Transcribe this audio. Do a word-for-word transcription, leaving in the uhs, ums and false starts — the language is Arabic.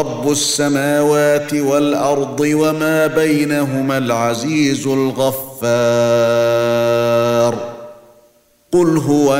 رب السماوات والارض وما بينهما العزيز الغفار. قل هو